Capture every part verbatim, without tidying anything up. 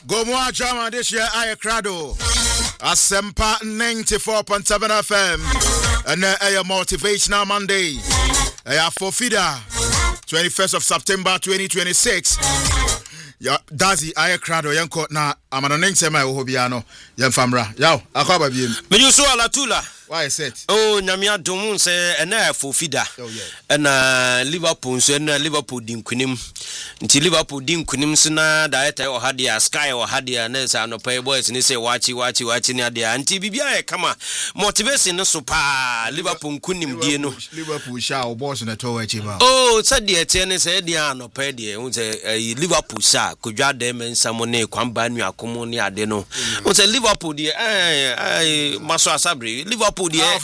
Gomoa Jama this year I crado. Asempa ninety-four point seven F M. And a motivational Monday. A for Fida. twenty-first of September twenty twenty-six. Ya Dazi I crado yanko na amano sema uhobiano yan famra. Yao, akwaba biem. Menyuso ala tula. Why is it? Oh, Namia Domun say ena for Fida. Oh yeah. And uh, Liverpool so na Liverpool din kunim. Nti Liverpool din kunim sina diet or hadia sky or hadia nesa no pay boys ni say wachi wachi wachi ni adia. Nti bibia e kama motivation no so pa Liverpool kunim die no. Liverpool sha o boss na to wachi ba. Oh, said die tie ne say dia no pay die. Un say Liverpool sha kodwa dem nsamone kwamba nu akomo ni ade no. Un say Liverpool die eh eh maso asabre Liverpool die eh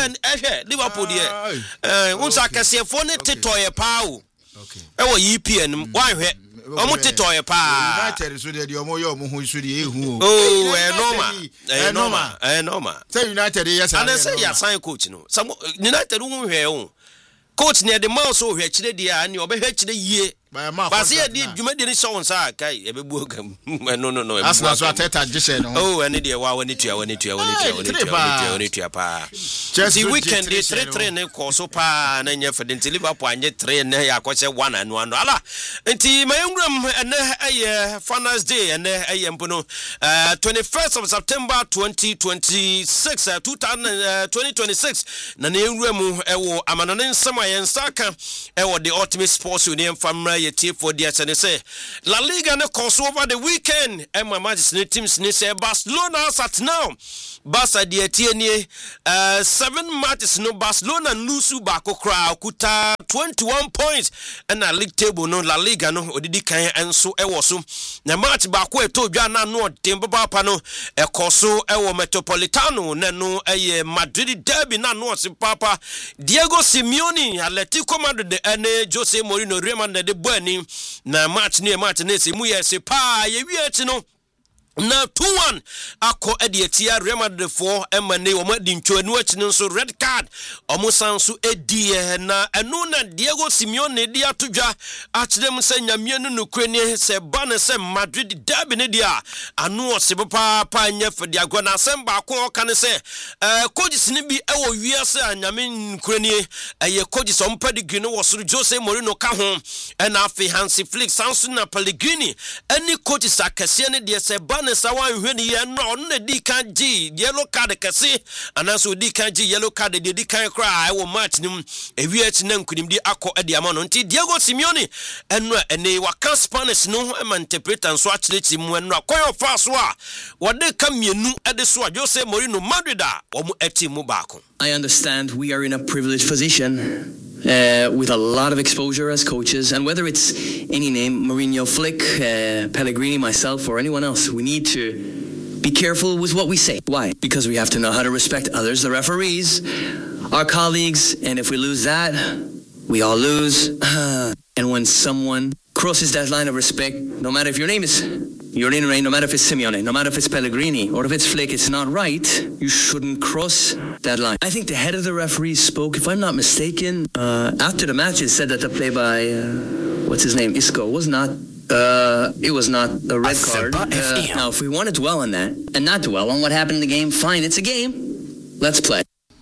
eh Liverpool die eh un sa kasefo ne tetoye pa o. Okay. Ewo E P N wan hwe omo tetoye pa United so dey omo yo omo hu so dey ehu oh eh normal eh normal eh normal say United yes and say ya sign coach no some United hu hwe o coach ne de mouse o hwe kire dey ani obehwe kire yie ba say dey dwumade ni so wonsa kai ebebu okam no no no as na so ateta gise no oh ene dey wa wani tua wani tua wani tua wani tua wani tua pa Chelsea weekend dey three three ne ko so pa na nya fede nti Liverpool anye three ne ya ko che one anu anu ala nti mayengrum ene aye Fathers Day ene aye mpono twenty-first of September twenty twenty-six twenty twenty-six na ne ngrum ewo amanone nsema yen saka ewo the Ultimate Sports Union family yeti for the S N S A La Liga ne course over the weekend and my Manchester teams ne say Barcelona at now Barca the etienne uh seven matches no Barcelona lusu bako kra kuta twenty-one points and a league table no La Liga no odidi kan enso ewo so na match bako eto dwa na no demba papa no e koso ewo Metropolitano na no eye Madrid derby na no si papa Diego Simeone Atletico Madrid de ene Jose Mourinho Real Madrid de Bani na match ni match nesi mu yesi pa ye wieti no na two one akọ edietia Real Madrid four emane o ma di ntwanu achi nso red card omo sanso edi na enu na Diego Simeone di atodwa achirem se nyame nu nukre ni se ban se Madrid derby ne dia anu o se papa pa nya fedi agwa na semba akọ o kan se eh coaches ni bi e wo wiase anyame nukre ni eye coaches o mpadi gino wo suru Jose Mourinho ka ho na afi Hansi Flick sanso na Pellegrini any coaches akese ne de se ban sa wan hwe ni ye no na di kan gi yellow card kase anaso di kan gi yellow card de di kan kra e wo match nim ewi achi na nkunim di akọ ade ama no nti Diego Simeone eno ene waka Spanish no e man interpreter so achireti mu eno akoyo fa so a wode ka mienu ede so a Jose Mourinho Madrid a wo mu eti mu baako. I understand we are in a privileged position uh, with a lot of exposure as coaches, and whether it's any name, Mourinho, Flick, uh, Pellegrini, myself, or anyone else, we need to be careful with what we say. Why? Because we have to know how to respect others, the referees, our colleagues, and if we lose that, we all lose. And when someone crosses that line of respect, no matter if your name is Your name, no matter if it's Simeone, no matter if it's Pellegrini, or if it's Flick, it's not right. You shouldn't cross that line. I think the head of the referees spoke, if I'm not mistaken, uh, after the match, it said that the play by, uh, what's his name, Isco, was not, uh, it was not a red card. Uh, now, if we want to dwell on that, and not dwell on what happened in the game, fine, it's a game. Let's play.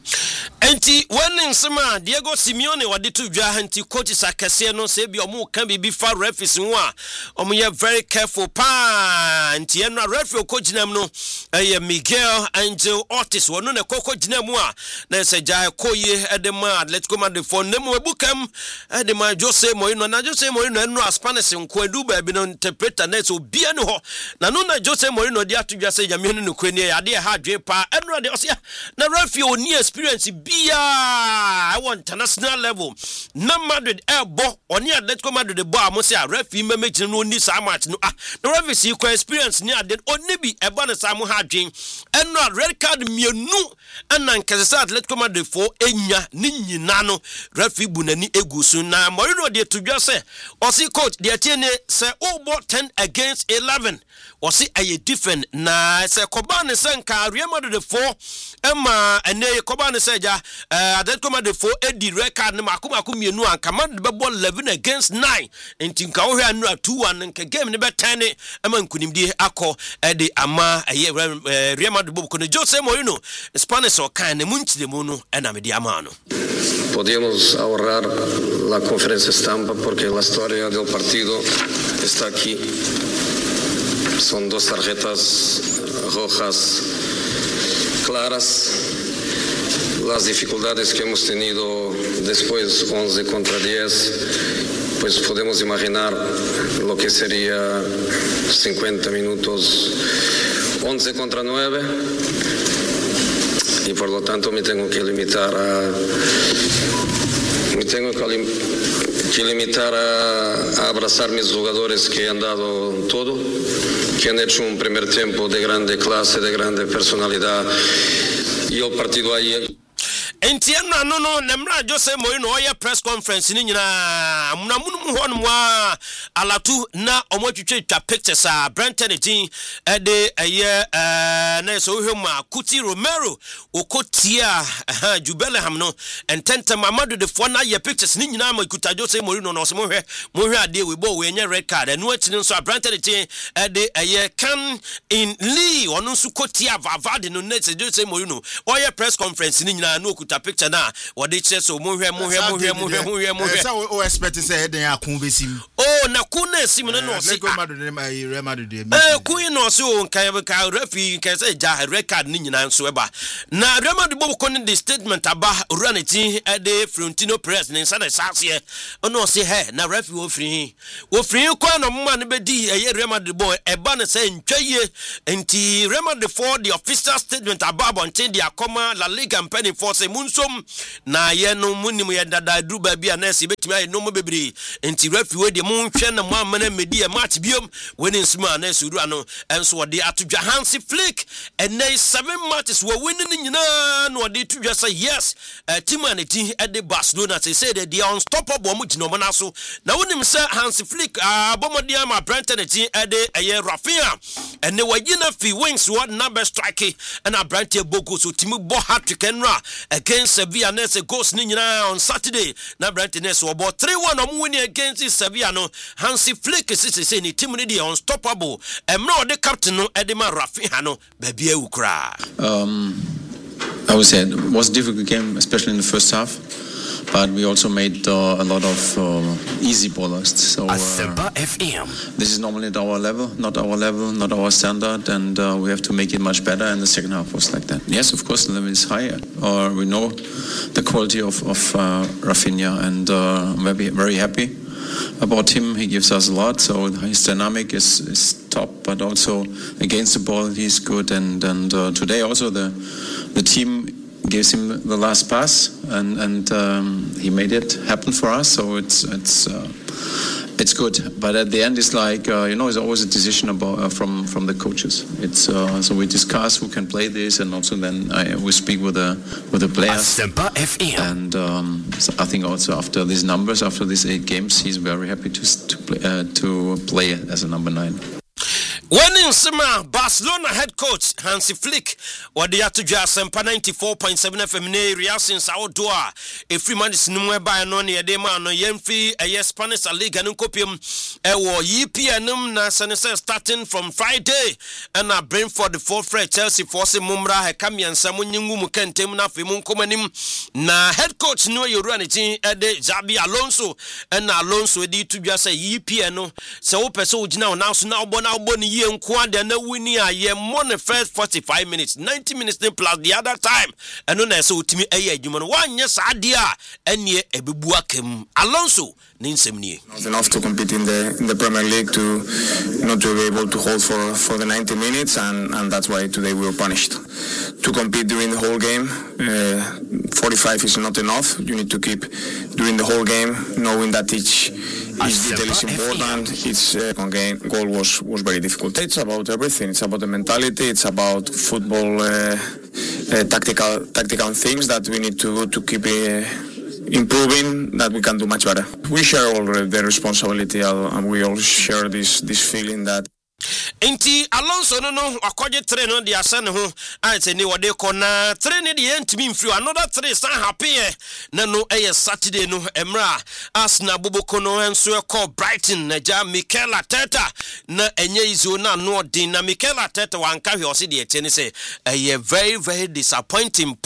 Enti when nsema Diego Simeone wadi tu dwa anti coach sakase no se bi omo kan bibi fa referees ho a omo ye very careful pa anti eno referee coach nam no eh Miguel Angel Ortiz wono ne koko ginam a na se jai koye edema Atletico Madrid for nemu ebukam edema Jose Mourinho na Jose Mourinho eno Spanish nko edu ba bi no interpreter na so bia ne ho na no na Jose Mourinho di atudwa se nyame no nokweni ya de ha dwe pa eno de osia na referee oni experience Yeah, I want international level. Na Madrid ebo oni Atletico Madrid bo amosi a referee memejin no ni sa match no ah. The referee see ko experience ni aden oni bi eba ne sa mo ha dwen. Eno red card mienu ana nkese Atletico Madrid for enya ni nyina no referee bu nani egusu na Mourinho de tudwa se osi coach de tiene se obo ten against eleven. Osi aye different na se Kobane se nka Real Madrid for ema ene Kobane se ja Atletico Madrid for edi record no makoma ko mienu anka Madrid be ball eleven against nine enti nka wo hwe anu two one nka game ne be ten ne ama nkunimdie akọ edi ama eye Real Madrid bobo kono Jose Mourinho Spanish o kan ne munchide mu no na me di ama no. Podíamos ahorrar la conferencia estampa porque la historia del partido está aquí. Son dos tarjetas rojas claras. Las dificultades que hemos tenido después once contra diez, pues podemos imaginar lo que sería cincuenta minutos once contra nueve. Y por lo tanto me tengo que limitar a me tengo que, lim, que limitar a, a abrazar mis jugadores que han dado todo, que han hecho un primer tiempo de grande clase, de grande personalidad, y el partido ahí. Entiana no no nemra Jose Mourinho oya press conference ni nyina amuna munum ho no a alatu na omotwetwe twa pictures a Brenton tin e de eye eh na so hwema Kuti Romero okotia eh Jubelham no ententa Mamadu de fo na ye pictures ni nyina ma kuta Jose Mourinho no so mo hwe mo hwe ade we bo we nya red card enu ati nso Brenton tin e de eye can in Lee onu nso kotia Vavade no na Jose Mourinho oya press conference ni nyina no kuta picture na wodi che so mo hwe mo hwe mo hwe mo hwe mo hwe mo hwe say o expect say den akun besim oh na kun na sim no no say Real Madrid eh kun no so nkan ka referee kan say ja record ni nyina nso eba na Real Madrid bo ko ni the statement aba Uranity e de Florentino Perez ni sa na sase no say he na referee wo free wo free ko no mma ne bedi e Real Madrid bo eba na say ntwaye enti Real Madrid for the official statement aba bonten dia koma La Liga penny for say munsom na ye no munim ye dada dru ba bia na se betimi aye no mo bebre enti referee we de mo nhwe na mo amana medi e match biom winning sma na suru ano enso wo de atodwa Hansi Flick and nay seven matches we winning nyina no de tudwa say yes team and team at the Barcelona say say they are unstoppable mo gino mo na so na wonim say Hansi Flick abomodia ma Brenton team at the aye Rafinha and they were yina fi wings what number strike and a Brenton Boko so team bo hat-trick enra against Sevilla Nese goes nyina on Saturday na Brenton Nese about three one om winning against Sevilla no Hansi Flick is say ni team ni dey unstoppable em no the captain no Edema Rafinha no baby e ukra. um I would say it was a difficult game, especially in the first half, but we also made uh, a lot of uh, easy ballers. So uh, this is normally at our level, not our level, not our standard, and uh, we have to make it much better. And the second half was like that. Yes, of course, the level is higher, or we know the quality of of uh, Rafinha, and uh, I'm very very happy about him. He gives us a lot, so his dynamic is, is top, but also against the ball he's good, and and uh, today also the the team gives him the last pass, and and um, he made it happen for us, so it's it's uh, it's good. But at the end it's like uh, you know, it's always a decision about uh, from from the coaches. It's uh, so we discuss who can play this, and also then I, we speak with the with the players. And um, so I think also after these numbers, after these eight games, he's very happy to to play, uh, to play as a number nine. When in summer, Barcelona head coach Hansi Flick what the Atuja Sempa ninety-four point seven F M ne reactions outdoor a free man is no by no near de man no yemfi a Spanish Liga no copium e wo E P N na sense starting from Friday and I bring for the fourth Fred Chelsea force mumra he come yan samunyingu mu kentem na fe mu komanim na head coach no Uranity e de Xabi Alonso and Alonso di tudwa say E P N no se wo pese ogina na so na obo na obo ni ye nkwa de na wini a ye mo ne first forty-five minutes ninety minutes plus the other time and no na se otimi eye adwuma no wanye sa ade a ene ebebu akam Alonso ni nsem nie enough to compete in the in the Premier League to not to be able to hold for for the ninety minutes, and and that's why today we were punished to compete during the whole game. uh, forty-five is not enough. You need to keep during the whole game, knowing that each each detail is important. Its uh, game goal was was very difficult. It's about everything. It's about the mentality. It's about football, uh, uh, tactical tactical things that we need to to keep uh, improving, that we can do much better. We share all the responsibility, and we all share this this feeling that Enti Alonso no no akɔgye three no de asane ho ante ni wode kɔ na three ne de entimi mfiri another three san happy na no ɛyɛ Saturday no emra Arsenal boboko no enso ɛkɔ Brighton na ja Mikel Arteta na enye izo na no din na Mikel Arteta wanka hwe ɔse de ɛte ne sɛ ɛyɛ very very disappointing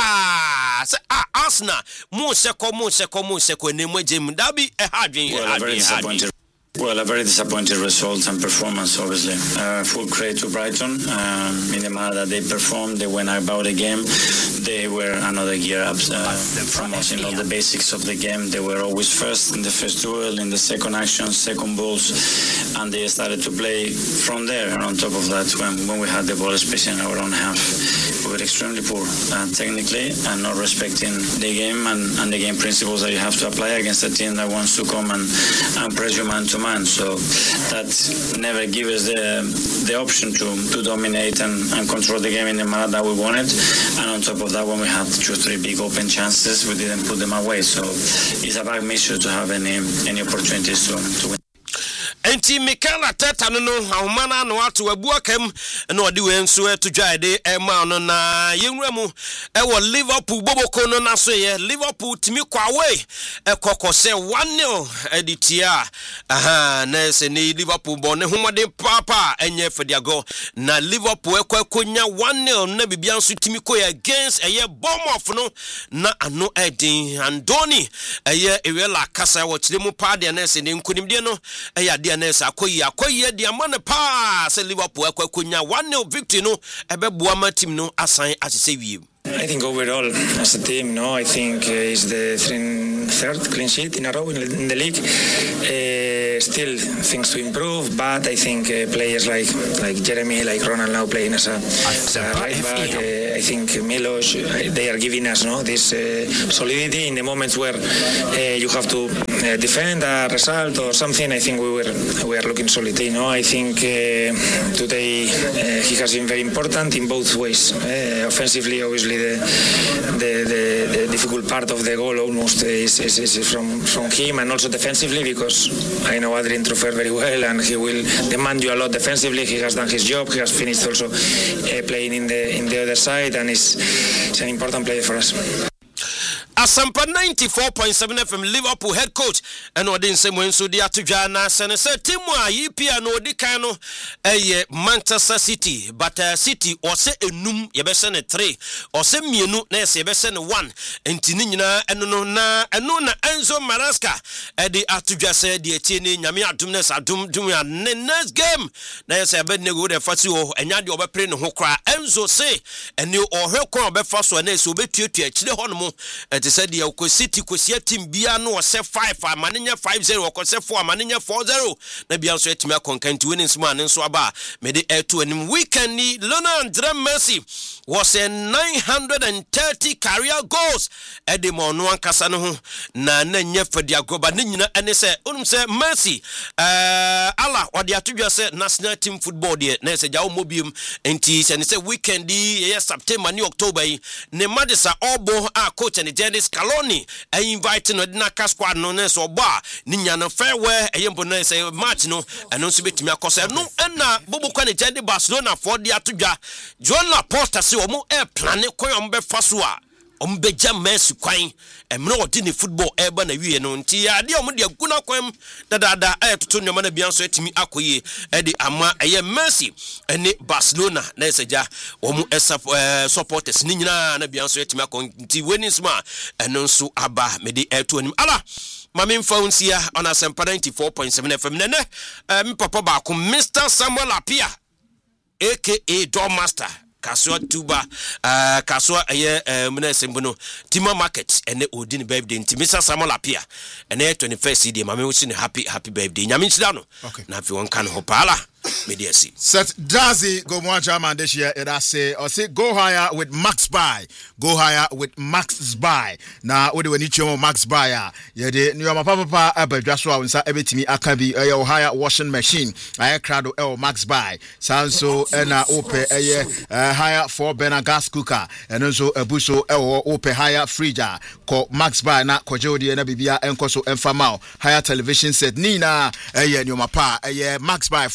pa sɛ Arsenal mo seko mo seko mo seko ne mo gem da bi ɛha dwen ɛha. Well, a very disappointing result and performance, obviously. Uh, full credit to Brighton. Um, in the manner that they performed, they went about the game. They were another gear up uh, from us in all the basics of the game. They were always first in the first duel, in the second action, second balls, and they started to play from there. And on top of that, when, when we had the ball, especially in our own half, we were extremely poor uh, technically and not respecting the game and, and the game principles that you have to apply against a team that wants to come and, and press you man to man. So that never gives us the the option to, to dominate and, and control the game in the manner that we wanted. And on top of that, when we had two or three big open chances, we didn't put them away. So it's a bad mission to have any any opportunities to, to win. Enti Mikel Arteta no no ahomana no ato abuakam na odi we nso eto dwaide e ma no na yenwura mu e wo Liverpool boboko no na so ye Liverpool timi kwa away e kokose one nil editia aha na se ni Liverpool bon ne homode papa enye fediago na Liverpool ekwakonya one nil na bibia nso timi ko against eye Bournemouth no na ano edin Andoni eye ewela kasa wo kiremu pa de na se ni nkunimde no eye de Nessa akoyi akoyi de amane pa se Liverpool akwakonya one nil victory no ebeboa ma team no asan asese wie. I think overall, as a team, no, I think uh, it's the third clean sheet in a row in, in the league. Uh, still things to improve, but I think uh, players like like Jeremy, like Ronald now playing as a, as a right back. Uh, I think Milos, uh, they are giving us no this uh, solidity in the moments where uh, you have to uh, defend a result or something. I think we were we are looking solid. You know, I think uh, today uh, he has been very important in both ways. Uh, offensively, obviously. The, the, the, the difficult part of the goal almost is, is, is from, from him, and also defensively, because I know Adrien Truffert very well and he will demand you a lot defensively. He has done his job. He has finished also uh, playing in the in the other side, and is it's an important player for us. Asampa ninety-four point seven F M Liverpool head coach and odin semwen so dia tudwa na sene se timu a yipia no odi kan no eye Manchester City, but uh, City ose enum ye be se ne three ose mienu na ye be se ne one enti ni nyina eno no na eno na Enzo Maresca e di atudwa se di etie ni nyame adum na sadum dum ya ne next game na ye se be nego de fati o enya de obepre ne ho kra Enzo se eni ohwe kon obefa so na se obetuetu a kire ho no mo said the City Kosia team Bia no se five mananya five zero or se four mananya four zero na bia so etimi akonkan to winning man nso aba me de air to anim weekend ni Lionel Messi was a nine hundred thirty career goals e de mo no ankasa no ho na na nya fadia goba ne nyina ene se unum se Messi eh ala odi atudwa se national team football de na se jawo mobium enti se ne se weekend di ye September ni October ne Madisa Obo a coach and Dennis Scaloni I invite no dinaka squad no ne so ba ni nya no farewell e yembo no say match no eno so betimi akose no na bobo kwa ne Jende Barcelona for dia atudwa Joan Laporta se omo e plan ko yom be fa so a ombeja Messi kwan emre odi ne football eba na wie no nti ade om de aguna kwam dadada ayetoto nyoma na bia so etimi akoye e de ama eye Messi ene Barcelona na eseja omu supporters ni nyina na bia so etimi akon nti weni sma eno nso aba me de eto anim ala mame mfaunsia on Asempa ninety-four point seven F M nene mi papa ba ko Mister Samuel Apia aka Doormaster Kaswa Tuba uh, Kaswa aye uh, muna sembono Tima Market ene odi ni birthday nti Mister Samuel Apia ene twenty-first day mame wish ni happy happy birthday nyame nchidano okay. Na fi won kan ho pala media see set Dazi go mo chairman this year it I say or say go higher with Max Buy go higher with Max Buy na odi wani chemo Max Buy a ye de ni ma papa papa abadwa so a nsa ebetimi aka bi aye higher washing machine aye crado e Max Buy sanso na ope aye higher four burner gas cooker and also abuso e ope higher fridge ko Max Buy na ko jodi na bibia enkoso emfamao higher television set ni na aye ni ma pa aye Max Buy for edi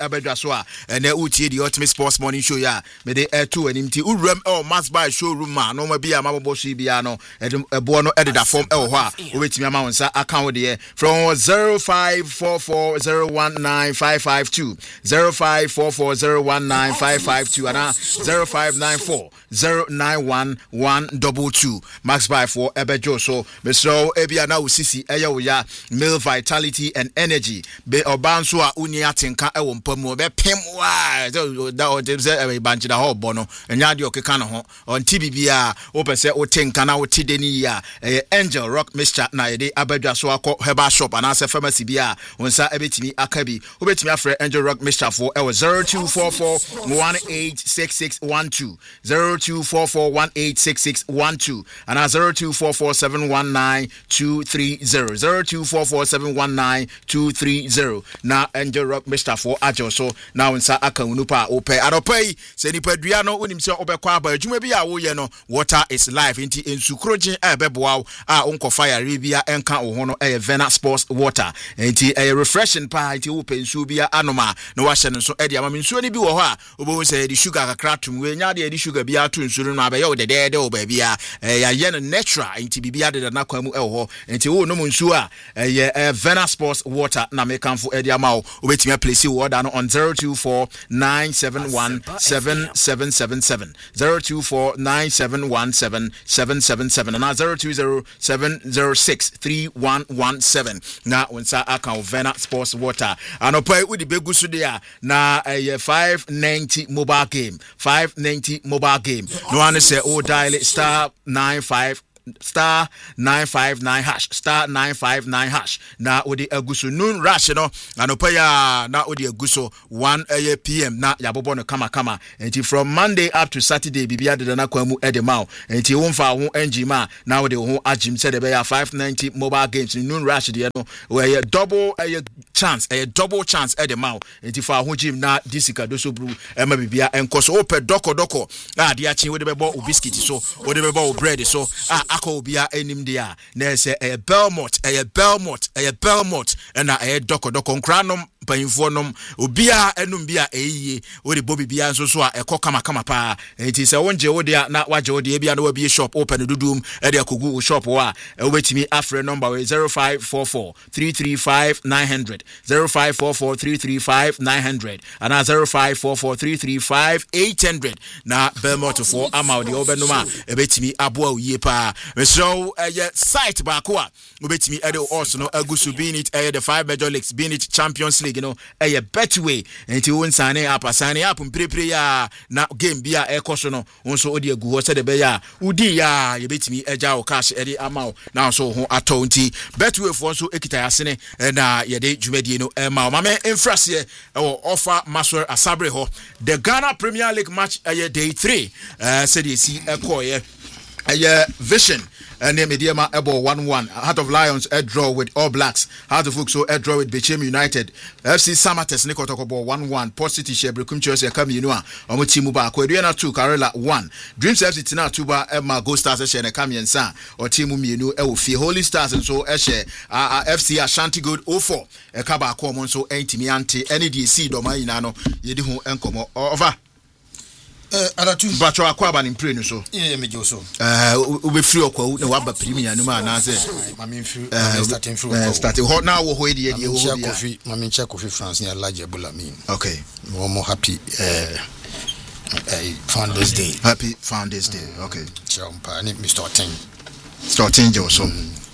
abedwa so a ene utie the Ultimate Sports Morning Show ya me de air two animti uram e must buy showroom ma no ma bia ma bobo shi bia no ebo no edida form e wo ho a obetimi ama wonsa account de from zero five four four zero one nine five five two zero five four four zero one nine five five two and zero five nine four zero nine one one two two max buy for ebejo so Mister Ebia na usisi eya wo ya male vitality and energy be obanso a uni atenka e wo mpamu be pem wa da o dem say e banchi da ho bo no enya de okeka no ho on T B bia wo pese wo tenka na wo tideni ya Angel Rock Mixture na ye de abadwa so akọ herbal shop and asa pharmacy bia wonsa ebetimi akabi wo betimi afre Angel Rock Mixture for e zero two four four one eight six six one two zero two four four one eight six six one two and zero two four four seven one nine two three zero zero two four four seven one nine two three zero na Angel Rock Mixture for ajo so na wonsa aka unupa ope adopai se nipa dua no onim se obekwa aba adwuma bi a wo ye no water is life inti ensukrogen ebeboa a onko fire ribia enka wo ho no e Vena Sports water inti e refreshing pa inti wo pensu bia anoma na wa hye no so e dia mamensuo ni bi wo ho a obo se di sugar kakra tum we nya de di sugar bia to nsuru no abaye wo de de de wo ba bia e ya ye no natural inti bibia de na kwa mu e wo ho inti wo no nsuo a e Vena Sports water na me kanfo e dia ma wo obetimi place wo order no on zero two four nine seven one seven seven seven seven zero two four nine seven one seven seven seven seven and zero two zero seven zero six three one one seven na wonsa aka Vena Sports water anopai udi begusu dia na eh, five ninety mobile game five ninety mobile game no one say o dial star nine five star nine five nine hash star nine five nine hash na odi aguso noon rush no anopaya na odi aguso one p m na yabobo no kama kama enti from Monday up to Saturday bibia de na kwamu edemao enti wonfa ho enjima na odi ho agim se de be ya five ninety mobile games noon rush de no we double a chance a double chance edemao enti fa ho gym na disika do so bru e ma bibia enkoso ope doko doko a de achi we de be bo biscuit so we de be bo bread so a akobia enim dia na se e Belmont e Belmont e Belmont na e doko doko nkranom panyimfo nom obia enum bia eyiye wo de bobi bia nso so a ekọ kama kama pa enti se wonje wo dia na waje wo dia bia na wabi shop open dudum e de akogu shop wo a e wobetimi afre number we zero five four four three three five nine zero zero zero five four four three three five nine zero zero and zero five four four three three five eight zero zero na Belmont for ama de obenum a e betimi aboa uye pa so e site ba ko a wobetimi e de also no agusu being it e the five major leagues being it Champions League you know a betway enti won sane up sane up mprepre ya na game bia e koso no wonso odi agu ho se de be ya udi ya ye betimi eja o cash e de amao na so ho ato nti betway fo so ekita yasene na ye de dwumadie no e ma mame infrase e offer Maswer Asabre ho the Ghana Premier League match e day three uh said you see e koye a Vision and then Mediama Ebo one one Heart of Lions a draw with All Blacks Heart of Fuxo a draw with Bechem United F C Samates Nico Tokobo one one Port City Shebrekum Chelsea Kami Inua Omo Timu ba Kwediana two Karela one Dreams F C Tina Tuba Emma Go Stars e share Kami Ensa or Timu Mienu e wo fi Holy Stars and so e share F C Ashanti Good oh four e kaba ko mo so entimi ante N D C do ma ina no yedi ho enkomo over Uh, Aratu Bacho akwaba ni mpre no so yeah me jo so eh ube free okwa na waba premier no ma na say mami free starting free uh, starting hot now wo ho edi edi ho dia coffee mami check coffee France ni large ebola mean okay we more happy uh, uh Founders Day happy Founders Day okay champa ni Mister Ten Mister Ten jo so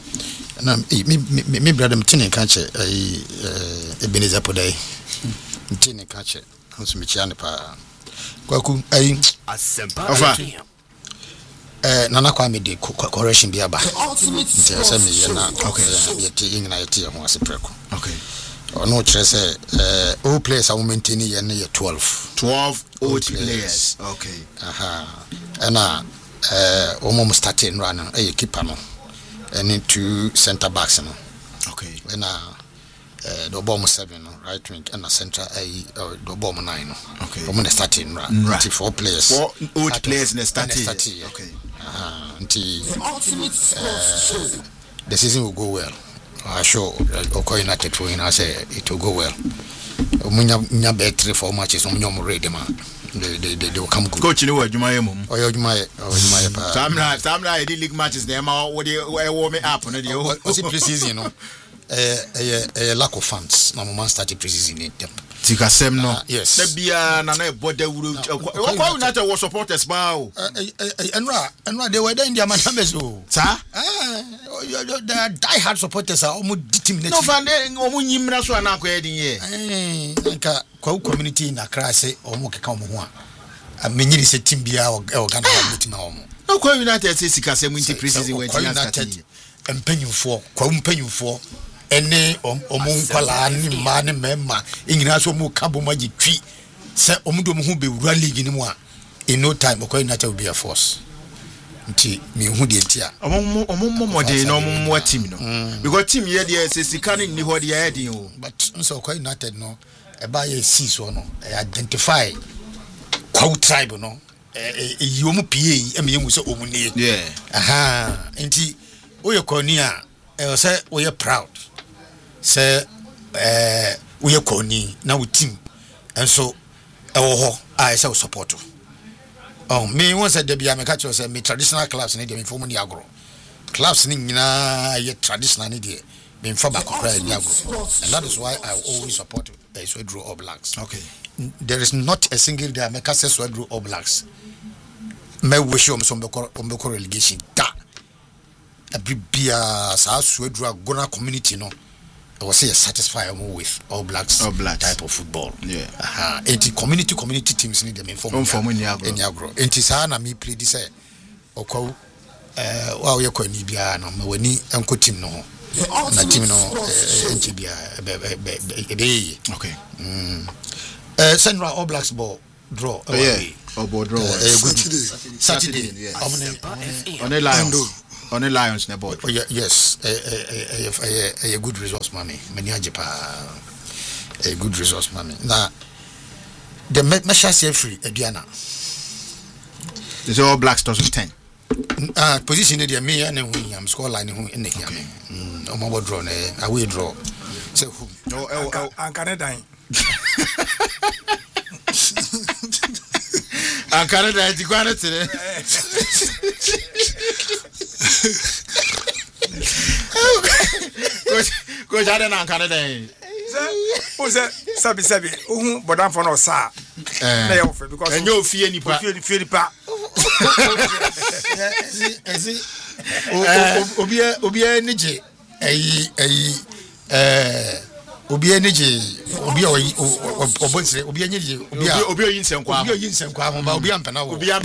na me me me brother mtini kan che eh Ebenezer Podai mtini kan che nso me chia ne pa kwaku ai asempa ofa eh nana kwa me de correction bia ba nti say me ye na okay ye ti yin na ye ti ho ase preko okay ono chere say eh all players are maintain ye na ye twelve twelve old players okay aha ana eh omo mo starting run eh keeper no and two center backs no okay and uh the bomb seven no right wing and a center a uh, the bomb nine no okay from the starting run right. Four players four old At players in the starting okay uh until uh, the season will go well I sure uh, Oko United for in I say it will go well Munya nya be three four matches on nyom ready man. They they they will come good. Coach ni wo adwuma ye mum. Oyo adwuma ye, adwuma ye pa. Samra Samra e league matches na ma wo dey warm up no dey. O si pre-season no. Eh eh eh lack of funds. Na mo start pre-season in them. Tikasem no. Yes. Na bia na na border wuru. Kwa United was supporters ba o. Eh eh enra enra they were there in their numbers o. Sa? Ah, the die hard supporters are almost determined. No fan dey omu nyimra so na akwa edin ye. Eh nka kwa community na kra se omu keka omu ho a. Menyiri se team bia o Ghana wa metima omu. No kwa United say Tikasem into pre-season when United empanyufo, kwa mpanyufo ene omu nkwala ni ma ne mema ingina so mu kabo magi twi se omu do mu hu be wura league ni mu a in no time kwa United will be a force nti mi hu de ntia omu omu mode no omu team no because team here dey say sika ni ho dey heading o but nso kwa United no e ba ye see so no identify kwa tribe no e yi omu pa e me yemu so omu ne yeah aha nti oye koni a e say oye proud say eh oye koni na wo team enso e wo ho a say support. Oh, me once said Debbie, I'm a catcher, say me traditional clubs need them for money agro. Clubs need na ye traditional need ye been for back in Yago. And that is why I always support a Swedro All Blacks. Okay. There is not a single day I make us Swedro All Blacks. Me wish you some Ombeko relegation. Da a bia sa Swedro Gona community no. I was say satisfied with All Blacks All Blacks type of football. Yeah. Uh-huh. Anti community community teams need them in form in Niagara. Anti sana me play this eh okwa eh wa we kwa ni bia na ma wani enko team no na team no anti bia be okay. Mm. Eh Central All Blacks ball draw. Oh, yeah. Oh, ball draw. Uh, Saturday. Saturday. Saturday. Yes. On the Lions. On the Lions na board. Oh, yeah, yes, a a a a a good resource, mommy. Many ajepa, a good resource, mommy. Now, the measure say free, Ediana. This All Blacks two thousand ten. Ah, position there me and we am score line who in the game. Mm, on my draw, eh, away draw. So who? No, oh, and Canada. And Canada is the quantity. Coach, coach, I don't know Canada. Who's that? Sabi Sabi, who but I'm for no sa. They offer because and you fear any part. Fear fear part. Obia Obia Niji, a a Obia Niji, Obia Obonse, Obia Niji, Obia Obia Yinsen, Obia Yinsen, Obia Pena, Obia.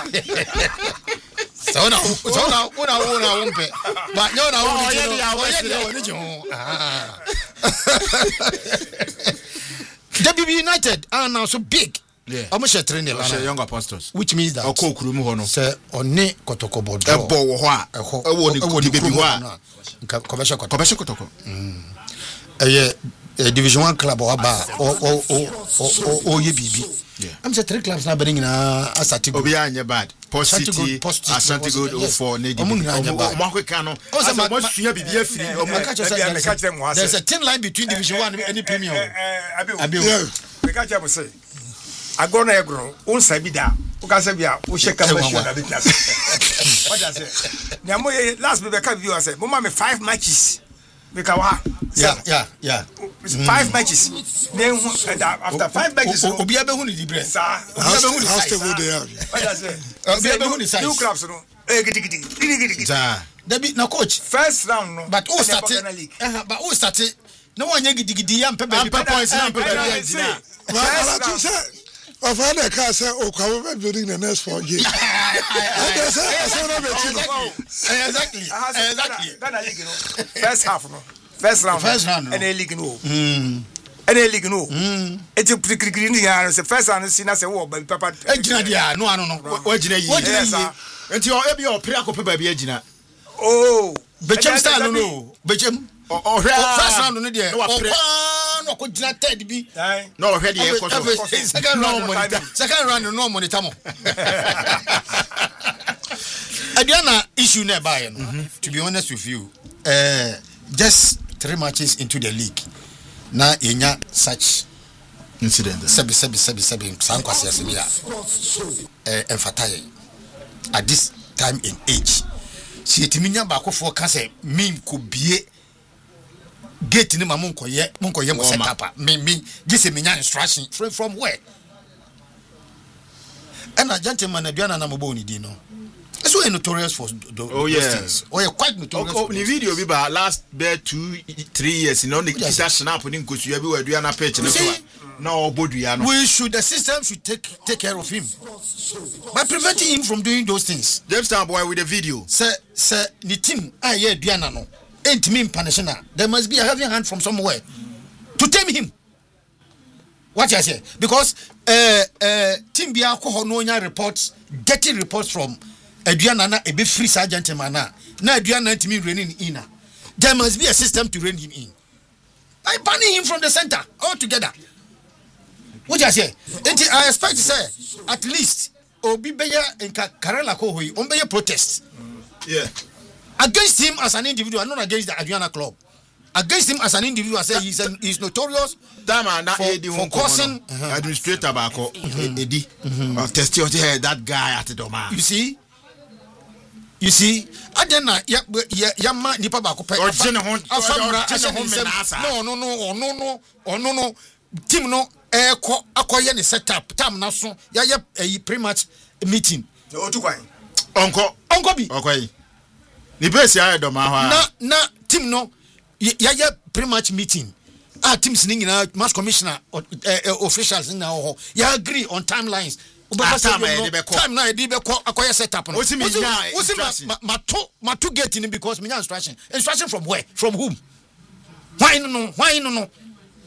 So now, so now, what I want to but no, no, W B United are now so big. Yeah, I'm a training young apostles, which means that Oko Kurumu Hono, sir, on ne Kotokobo, a boa, a ho, a would be one commercial commercial Kotoko. A Division One club or bar or or or or ye B B. I'm saying three clubs now bringing a Asati Obia your bad. Post City, Asante Good for Nady. Marco Cano. Also, much fear be here free. There's a thin line between Division One and any premium. The catch up say, I go na grow, un sabida, Ukasabia, Ushaka. What does it? Namoye last week, I you say, Mama, five matches. Yeah, yeah, yeah. Five matches. Then after five matches, Obia Behuni di Bress. How stable they are. What does it? Obia Behuni size. Two clubs, no. Eh, giddy giddy, giddy giddy. There be no coach. First round, no. But who started? But who started? No one yagi giddy giddy. I'm Pepe. Points. I'm Pepe. Of other cars, say, oh, come building the next four years. Exactly. Exactly. First half, no. First round. First round. And a league, no. And a league, no. It's a pretty green. The first round, see, I say, oh, but Papa. No, I don't know. What did you say? Until every Priaco baby, Egina. Oh, but Jim Stan, no. But Jim. Oh, first round, no, dear. No, could not tell me. No, ready. Second round, second round, no money. Tamo. Adiana issue nearby. To be honest with you, uh, just three matches into the league. Now, in such incident sebi sebi sebi sebi sankwase asebia eh emfataye at this time in age si etiminya ba akofo ka say me ko bie gate ni ma monkoye monkoye mo set up me me gise menya instruction from from where and a gentleman aduana na mo ni di no so notorious for do, oh yeah things. Oh yeah, quite notorious. Oh, the video be ba last there two three years you know the kita snap ni nkosu ya bi wa aduana page no so na obodua no we should the system should take take care of him by preventing him from doing those things. James Town boy with the video say say the team ah yeah aduana no ain't me punishing. There must be a heavy hand from somewhere to tame him. What I say because uh uh team bi alcohol no nya reports dirty reports from aduana na ebe free sergeant man na na aduana ntimi reigning in. There must be a system to rein him in. I banning him from the center altogether. What I say? I expect to say at least obi beya in Karela ko hoyi on beya protest. Yeah. Against him as an individual, not against the Aduana club. Against him as an individual, I say he's an, he's notorious Dama na for, Eddie for causing uh-huh. administrator bako Eddie or testi that guy at the doma. You see? You see, Adena ya ya yama nipa bako pe. Or Jenna Hon. No no no no no or no no team no eh ko akoye ni set up tam na so ya ya pretty much meeting. O tu kwan. Onko onko bi. Okay. Ni base ya doma ha. Na na team no ya ya pretty much meeting. Ah teams ni na mass commissioner uh, uh, officials na ho. Ya agree on timelines. Time na e be ko akoye set up no. What's me ma ma to ma to get in because me instruction. Instruction from where? From whom? Why no no? Why no no?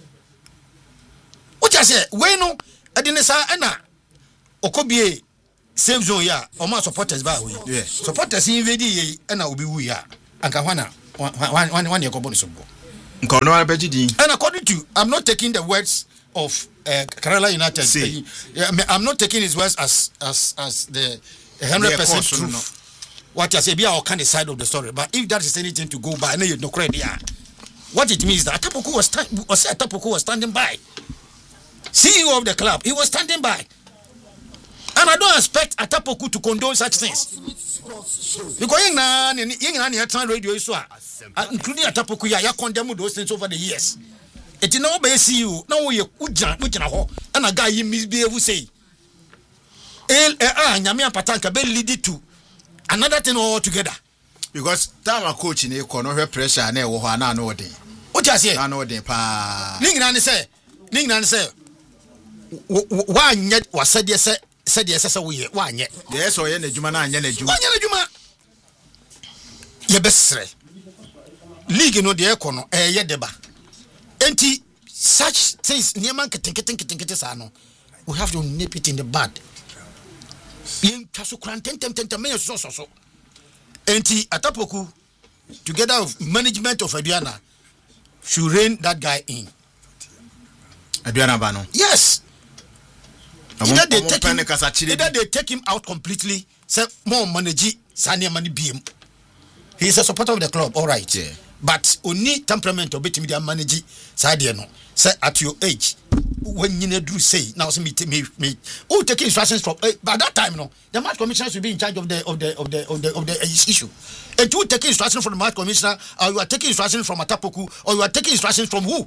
What I say? We no adinesa na okobie save zone ya o ma supporters ba we. Yeah. Supporters invade ye na obi wu ya. Anka hwana one one year kobo so bo. Nko no abeji din. And according to I'm not taking the words of uh, Kerala United. See. Uh, I'm not taking his words as as as the one hundred percent truth. No. What I say be our kind of side of the story. But if that is anything to go by, I know you no credit. Yeah. What it means that Atapoku was sta- was Atapoku was standing by. C E O of the club, he was standing by. And I don't expect Atapoku to condone such things. Because you know, you know, radio is including Atapoku, ya condemn those things over the years. It is not by C E O. Now we uja uja ho. And a guy you misbehave say. El ah nyame apatanka be lead to another thing altogether. Because time a coach in a corner pressure na e wo ho ana no odin. What you say? Na no odin pa. Ningina ne say, ningina ne say wa nye wasade say said yes say we wa nye. Yes o ye na djuma na anya na djuma. Wa nye na djuma. Ye besre. League no de e kono eh ye deba. Enti such things niaman ketenketen ketenketen sa no. We have to nip it in the bud. Yen kaso kranten tem tem tem so so so. Enti Atapoku together with management of Aduana should rein that guy in. Aduana Bano. Yes. Either they, take him, either they take him out completely, say more manage Sanya money B M. He is a supporter of the club, all right. Yeah. But only temperament of media manage Sadia no. Say at your age, when you do say now me me me oh take instructions from uh, by that time no the match commissioners will be in charge of the of the of the of the of the uh, issue. And you take instructions from the match commissioner, or you are taking instructions from Atapoku, or you are taking instructions from who?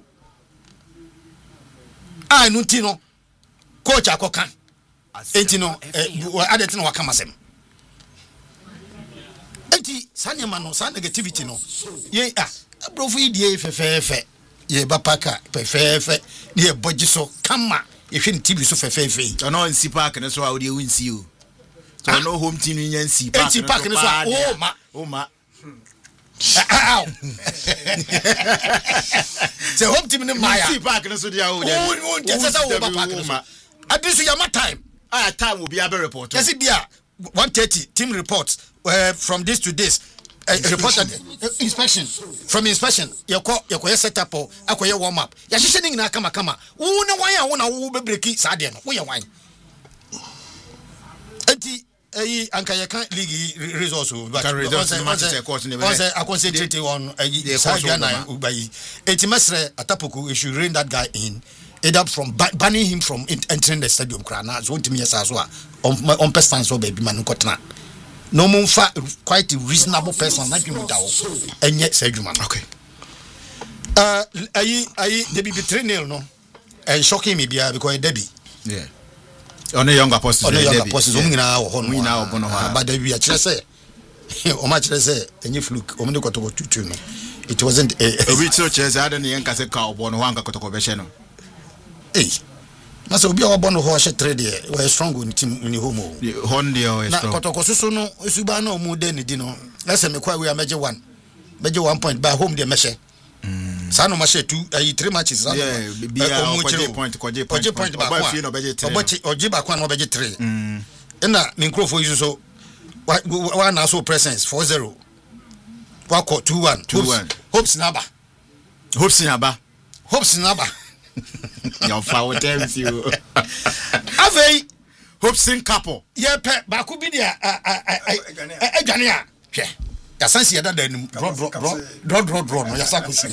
I no tino coach akoka entino adetin waka masem enti sanya mano san negativity no ye ah brofu idie fefefe ye bapaka fefefe ye bojiso kama ye hwe ntibi so fefefe ono nsi park ne so a odi winsi o so no home team nya nsi park nsi park ne so oh ma oh ma ow se home team ne maya nsi park ne so dia o dia o dia sa o park ne so adisu yama time ah time will be a report yes it be one thirty team reports uh, from this to this uh, report uh, inspection from inspection you call you call set up or akoye warm up ya hihye na kama kama wo na wan ya wo na wo be breaki sade no wo ye wan enti eh anka ye kan league results but once I concentrate on uh, Sadia na ubayi enti mesre Atapoku should rein that guy in either from ba- banning him from in- entering the stadium. Krana, so to me as well. On on person so baby man kotna. No more fa quite a reasonable person like you without and yet say man. Okay. Uh, I I Debbie betray nail no, and shocking me because Debbie. Yeah. On a younger person. On a younger person. Omina o hon. Omina o bono ha. But Debbie, I just say. O ma chere say any fluke. Omini ko to tutu no. It wasn't a. A bit so chese. I don't know. Yanka se ka obono ho anka ko to ko beshe no. Hey. Na so obi obono ho she trade there. We strong in team in home. Hon there we strong. Na ko to ko susu no. Suba na omu de ni di no. Let's say me kwa we meje one. Meje one point by home there meshe. Mm. Sano ma two uh, three matches. Yeah, be a point, point, point, point. About few no budget three. But Ojiba kwa no budget three. Mm. Ena Minkro you so one also presence four zero. Wako two one. two one. Hopes Naba. Hopes Naba. Hopes Naba. Your foul tells you. Ave Hopes in couple. Yeah, pe baku bi dia a a a adwane a. Hwe. Ya sansi yada da nim draw draw draw draw draw draw no ya sakosi.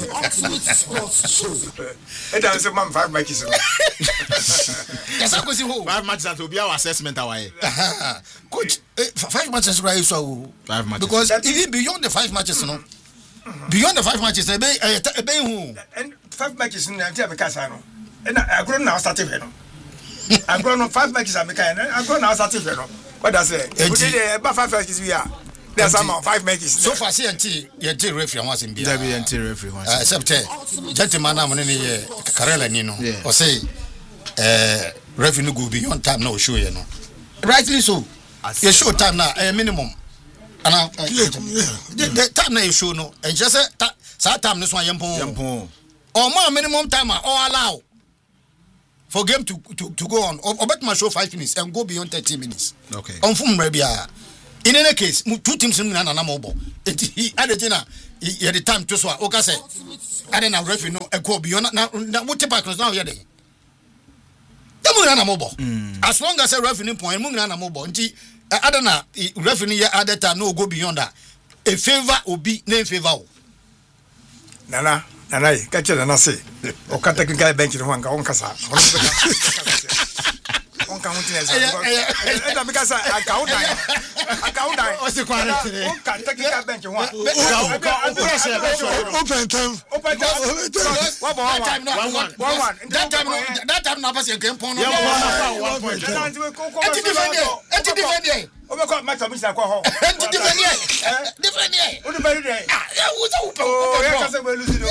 It does a man five matches. Ya sakosi ho. Five matches that will be our assessment away. Coach, five matches right so five matches. Because even beyond the five matches no. Beyond the five matches e be e be who. And five matches in Nigeria because I know. And I grown now starting no. I grown five matches I make I grown now starting no. What does it? We did about five matches we are. There's some five matches. So far, C N T, you did referee once in Bia. W N T referee once. Except, gentleman, I'm in the Carella Nino. Or say, uh, revenue go beyond time now, show you know. Rightly so. You show time now, a minimum. And I, the time now you show no, and just say, time this one, Yampon. Or more minimum time, or allow for game to, to, to go on. Or bet my show five minutes and go beyond thirty minutes. Okay. On from Rabia. In any case, two teams in an mobile. He added dinner. He had the time to swap. Okay, say, I don't know referee no a go beyond now. What the back now? Here they. The moon mobile. As long as a referee point, moon and a mobile. I don't know. Referee at that time no go beyond that. A favor will be name favor. Nana, Nana, catch it and I say, or cut the guy bench in one on Casa. On counting as I because I count I count what's the quality? Take a bench one. Open time. Open time. One one. One one. One one. That time that time now pass your game point. One point. Eti defend there. Eti defend there. Obe ko match obi say ko ho. Eti defend there. Defend there. O defend there. Ah, ya wo say wo pe. Oh, ya ka say we lose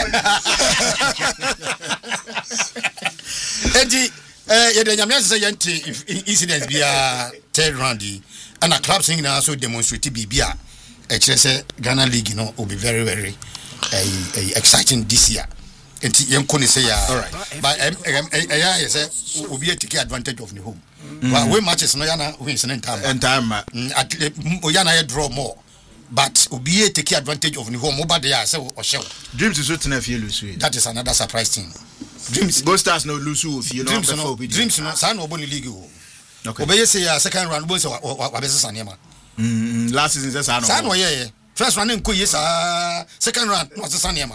it. Eti eh ye de nyame say yente incidents bia third round and a club sing na so demonstrate bibia e kire say Ghana League no will be very very uh, exciting this year. Enti yenko ni say ya but eh ya say obi take advantage of the home. But we matches no yana wins in time. And time at yana draw more. But obi take advantage of the home over there say o show. Dreams is so ten fear lose. That is another surprise thing. Dreams Ghost Stars no lose if you know dreams no dreams no san oboni league o. Okay. Obeye say ya second round bo say wa be sesa niam. Mm last season say san no. San no yeah. First round nko yes ah second round no sesa niam.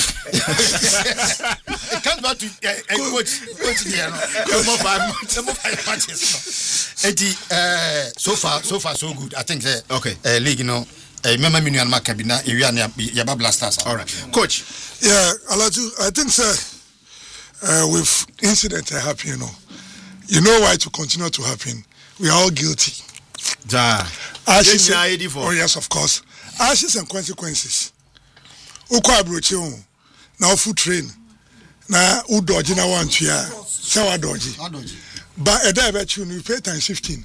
It comes back to uh, coach coach there no. More five more five matches. Eti uh so far so far so good. I think say okay. Uh, league no eh mema minu an maka bi na ewia na Yaba Blasters. All right. Coach. Yeah, Alaju, I think sir Uh, with incident uh, happen, you know, you know why to continue to happen. We are all guilty. Ja. Ashes. Oh yes, of course. Ashes and consequences. Uko abroche o. Na ofu train. Na u dodge na one tua. Say wa dodge. But a day bet you you pay times fifteen.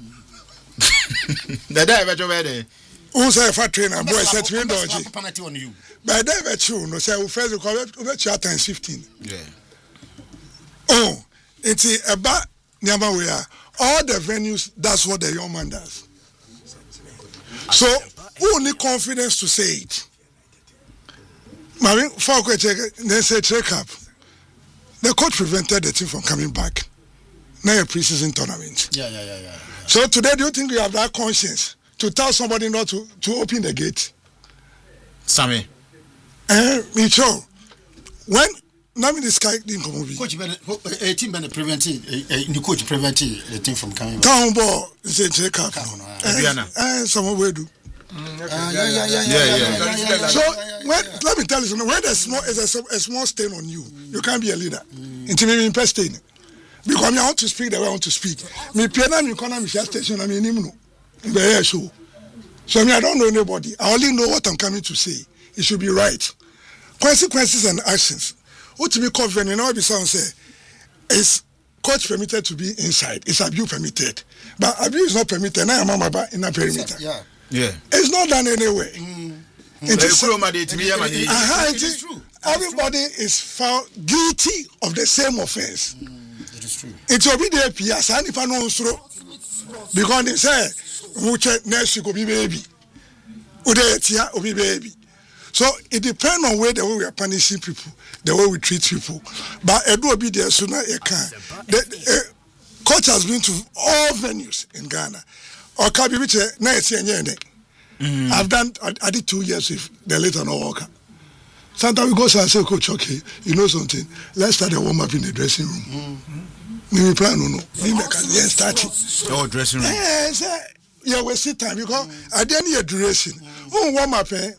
The day bet you be who say if I train and boy set me dodge. Penalty on you. But a day bet you no say we first call bet you times fifteen. Yeah. Oh, it's about Nyama we are. All the venues, that's what the young man does. So, who need confidence to say it? Mami, for they say check up. The coach prevented the team from coming back. Now a preseason tournament. Yeah, yeah, yeah, yeah. So today, do you think you have that conscience to tell somebody not to, to open the gate? Sammy. Eh, uh, Micho, when Nami this guy didn't come over. Coach, a team been preventing the coach preventing the team from coming. Town ball is a check up. And some way do. Yeah, yeah, yeah, yeah, yeah. So when, let me tell you something. When there's small, is a, a small stain on you, you can't be a leader. Until me in stain. Because I want to speak the way I want to speak. Me piano, me corner, me share station. I mean, no. But so, so I mean, I don't know anybody. I only know what I'm coming to say. It should be right. Consequences and actions. What to be covered, you know, what someone say is coach permitted to be inside. Is abuse permitted? But abuse is not permitted. Now I'm in a perimeter. Yeah. Yeah. It's not done anyway. Mm. It is, uh-huh, it is true. Everybody is found guilty of the same offense. Mm, it is true. It's will be there, Pias, and if I know so, because they say, which next week will be baby. Udetia will be baby. So it depends on where the way we are punishing people, the way we treat people. But it will be there sooner you can. The uh, coach has been to all venues in Ghana. Or can be which nice and I've done I, I did two years with the later no worker. Sometimes we go and say, Coach, okay, you know something, let's start a warm up in the dressing room. Maybe mm-hmm. plan no no. Maybe I can yeah, start it. Oh, dressing room. Yes, uh, yeah, we sit time because mm-hmm. at the end of duration, mm-hmm. warm up, eh,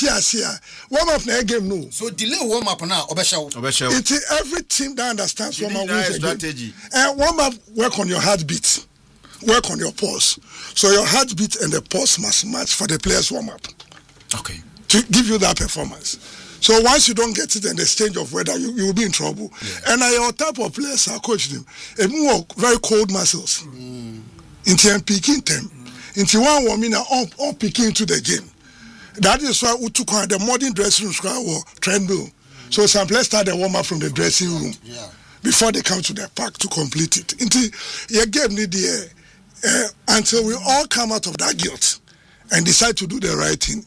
warm up na game no. So delay warm up now, obesha. Obesha. It's every team that understands warm up strategy. And warm up work on your heartbeat. Work on your pulse. So your heartbeat and the pulse must match for the players warm up. Okay. To give you that performance. So once you don't get it in the exchange of weather, you, you will be in trouble. Yeah. And your type of players are coaching them. A more very cold muscles. Mm. Into peaking them. Mm. Into one woman are all peaking into the game. That is why we took the modern dressing room square or treadmill. Mm. So some players start the warm up from the dressing room. Yeah. Before they come to the park to complete it. Into your game need the Uh, until we all come out of that guilt and decide to do the right thing.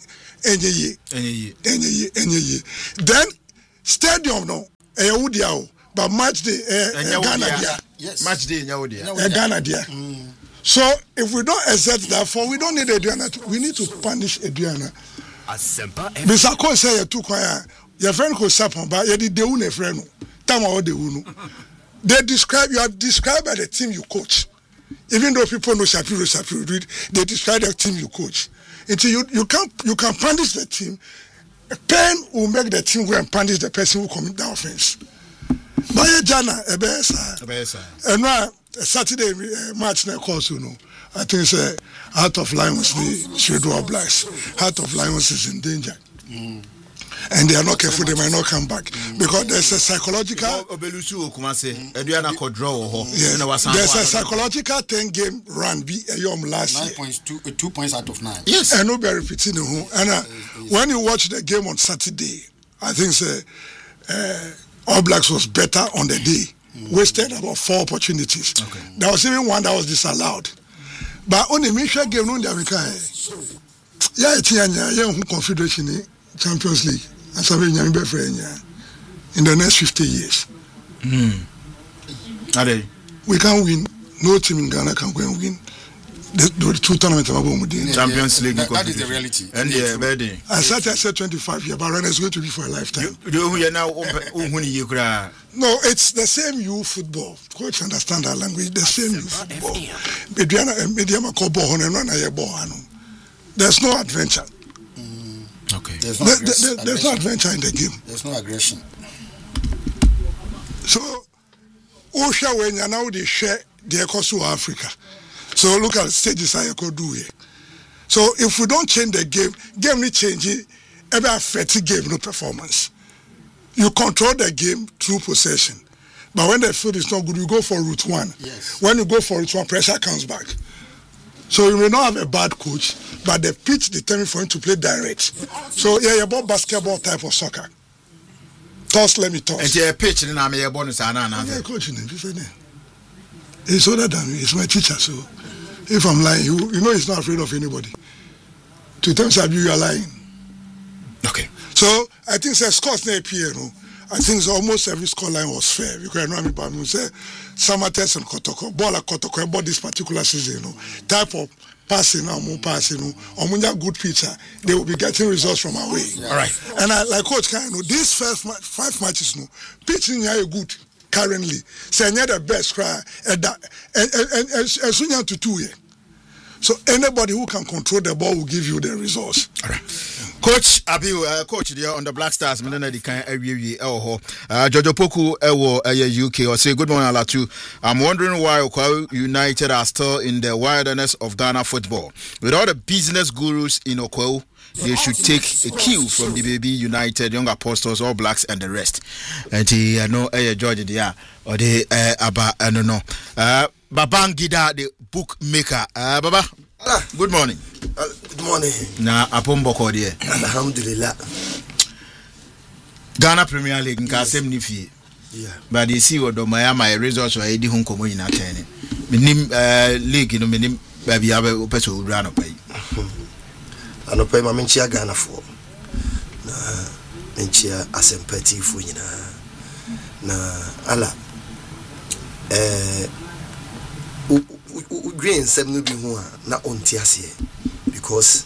Then stadium no, but match day Ghana dia. Yes. Match day Ghana dia. So if we don't accept that, for we don't need Adriana. We need to punish Adriana. Bisa ko say you too quiet. Your friend ko sapon, but you did the one friend. Tama o de unu. They describe you are described by the team you coach. Even though people know Shapiro, Shapiro, they describe the team you coach. Until you you can you can punish the team. Pain will make the team go and punish the person who commit the offense. But Jana, Ebesa, Ebesa, and now Saturday uh, match na course you know. I think it's uh, Heart of Lions the Shadow of Blacks. Heart of Lions is in danger. Mm. And they are not careful, they might not come back. Mm. Because there's a psychological... Mm. Yes. There's a psychological ten-game run be a yom last year. Points, two, uh, two points out of nine. Yes. And nobody repeating it. And uh, when you watch the game on Saturday, I think uh, uh, All Blacks was better on the day. Mm. Wasted about four opportunities. Okay. There was even one that was disallowed. But on the Michigan game, no, yeah, it's a confederation Champions League. As a very young friend, in the next fifty years. Mm. We can win. No team in Ghana can go and win the, the two tournaments. Yeah, Champions yeah, League. That, that is the reality. And yeah, very. I said I said twenty-five years, but Rana is going to be for a lifetime. You, you now no, it's the same you football. Coach understand that language. The same you football. There's no adventure. Okay. There's no, there, there, there's no adventure in the game. There's no aggression. So, Osha when you now they share the cost to Africa. So look at the stages I could do here. So if we don't change the game, game need changing. Every affect game no performance. You control the game through possession, but when the field is not good, you go for route one. Yes. When you go for route one, pressure comes back. So you may not have a bad coach, but the pitch determined for him to play direct. So yeah, about basketball type of soccer. Toss, let me toss. And yeah, pitch in I'm a bonus and I'm coaching him. He's older than me. He's my teacher. So if I'm lying, you, you know he's not afraid of anybody. Two times I you are lying. Okay. So I think say scores na appear no. I think so almost every scoreline was fair because I know me, but I say Samatex and Kotoko, ball like Kotoko about this particular season, you know, type of passing now, more passing, or when good pitcher, they will be getting results from away. Yeah. All right. And I like Coach Kai, you know, these first ma- five matches, no, pitching are good currently. Say near the best cry, and and and and soon you to two year. So anybody who can control the ball will give you the results. All right. Coach Abiu, uh, coach there on the Black Stars, me na di kan awie ewo uh Jojo Poku ewo uh, U K or say good morning Alatu. I'm wondering why Okwa United are still in the wilderness of Ghana football. With all the business gurus in Okwa, they should take a cue from the baby United, Young Apostles, All Blacks and the rest. And I uh, know uh, George there or the uh, Aba I don't know. Uh Babangida the bookmaker. Uh Baba. Ah, good morning. Uh, good morning. Na Apomboko there. Alhamdulillah. Ghana Premier League nka sem ni fie. Yeah. But you see what do my my results were edi hun komo ina ten. Minim uh league no minim ba bia ba opeso wura no pai. Ano pai ma menchia Ghana for. Na menchia asempati fu nyina. Na ala eh green seven no be ho na onti ase because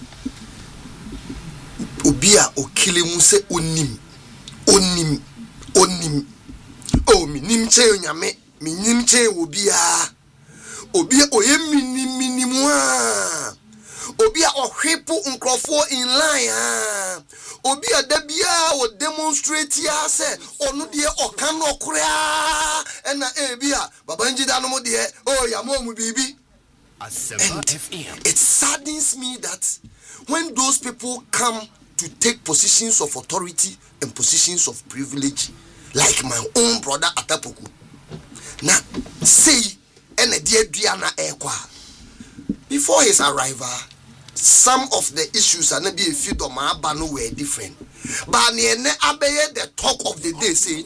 obia okile mu se onim onim onim o mi nim che nyame mi nim che obia obia oye minim minim a obia ohwepo nkrofo in line a obia da bia o demonstrate ya se onu de okan no kura ena e bia babangida no mo de o ya mo mu bibi. It saddens me that when those people come to take positions of authority and positions of privilege, like my own brother Atapoku, now say and a dear Diana Ekwa. Before his arrival, some of the issues are not be a feed on my banu were different. But ne abeye the talk of the day say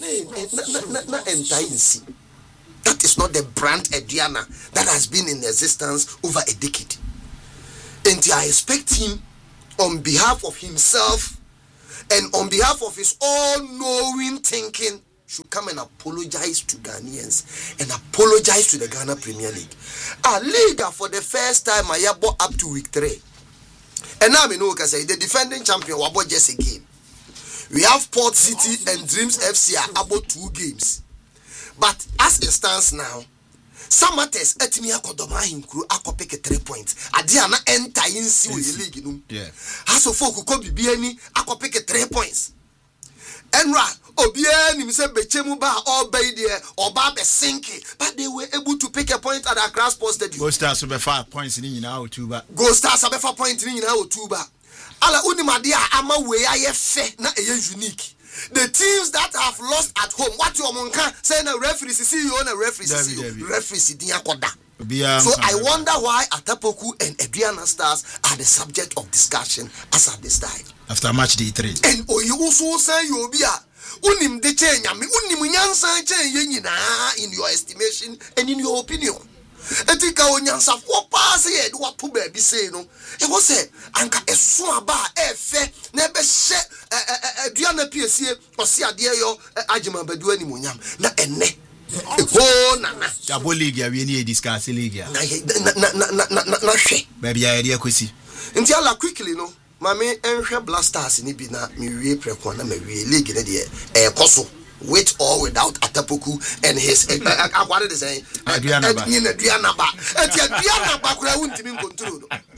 na enter. That is not the brand Ediana that has been in existence over a decade. And I expect him, on behalf of himself and on behalf of his all-knowing thinking, should come and apologize to Ghanaians and apologize to the Ghana Premier League. A league for the first time I have bought up to week three. And now we know because the defending champion was about just a game. We have Port City and Dreams F C are about two games. But as it stands now, Samatex etimi akodoma hinkru akopeke three points. Adiana enter in si we league no. Yeah. Haso folk ko bibia ni akopeke three points. Enra obia ni se bechemu ba all bay there oba be sinking, but they were able to pick a point at Accra Sports Stadium. Go Stars be five points ni nyina o two ba. Go Stars be five points ni nyina o two ba. Ala unimadia ama we aye fe na eye unique. The teams that have lost at home, what you monka saying a referee see you on a referee see you referee see koda. So I wonder why Atapoku and Adriana Stars are the subject of discussion as at this time. After match day three. And oh you also say you be unim de change me unim nyansa change in your estimation and in your opinion. Etika onyansa fo pass ye do what to baby say no. E go say anka eso aba e fe na be hye aduana piesie ose ade yo agema badu animonyam na enne e go na na Gabo league ya we ni discuss league ya na na na na na hwe baby ya ade akosi nti ala quickly no mame enhwe Blasters ni bi na me wie preko na me wie league ne de e koso with or without Atapoku and his akwade de say Adriana ba ni na Adriana ba enti Adriana ba kura wuntimi control